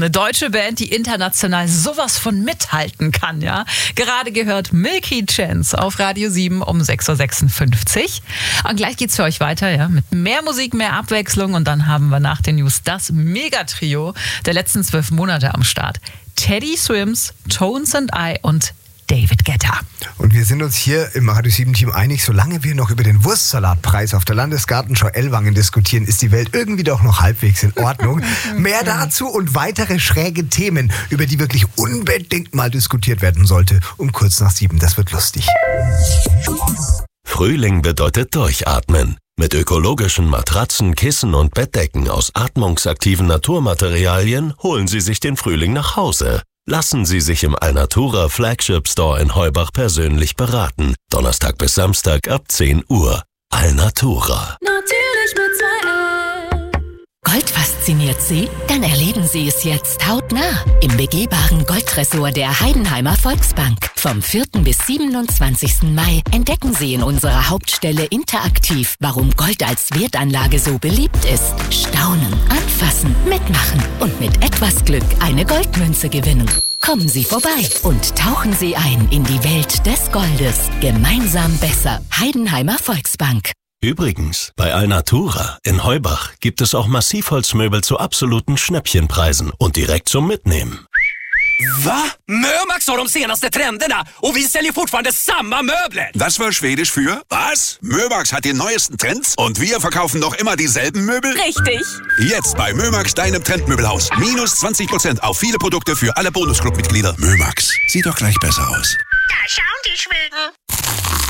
eine deutsche Band, die international sowas von mithalten kann, ja. Gerade gehört Milky Chance auf Radio 7 um 6.56 Uhr. Und gleich geht's für euch weiter, ja, mit mehr Musik, mehr Abwechslung. Und dann haben wir nach den News das Megatrio der letzten 12 Monate am Start. Teddy Swims, Tones and I und David Guetta. Und wir sind uns hier im Radio 7 Team einig, solange wir noch über den Wurstsalatpreis auf der Landesgartenschau Ellwangen diskutieren, ist die Welt irgendwie doch noch halbwegs in Ordnung. Mehr dazu und weitere schräge Themen, über die wirklich unbedingt mal diskutiert werden sollte, um kurz nach 7. Das wird lustig. Frühling bedeutet durchatmen. Mit ökologischen Matratzen, Kissen und Bettdecken aus atmungsaktiven Naturmaterialien holen Sie sich den Frühling nach Hause. Lassen Sie sich im Alnatura Flagship Store in Heubach persönlich beraten. Donnerstag bis Samstag ab 10 Uhr. Alnatura. Natürlich mit 2 L. Gold fasziniert Sie? Dann erleben Sie es jetzt hautnah im begehbaren Goldtresor der Heidenheimer Volksbank. Vom 4. bis 27. Mai entdecken Sie in unserer Hauptstelle interaktiv, warum Gold als Wertanlage so beliebt ist. Staunen, anfassen, mitmachen und mit etwas Glück eine Goldmünze gewinnen. Kommen Sie vorbei und tauchen Sie ein in die Welt des Goldes. Gemeinsam besser. Heidenheimer Volksbank. Übrigens, bei Alnatura in Heubach gibt es auch Massivholzmöbel zu absoluten Schnäppchenpreisen und direkt zum Mitnehmen. Va? Mömax har de senaste trenderna och vi säljer fortfarande samma möbler. Das war Schwedisch für was? Mömax hat die neuesten Trends und wir verkaufen noch immer dieselben Möbel? Richtig. Jetzt bei Mömax, deinem Trendmöbelhaus. Minus 20% auf viele Produkte für alle Bonusclub-Mitglieder. Mömax, sieht doch gleich besser aus. Da schauen die Schweden.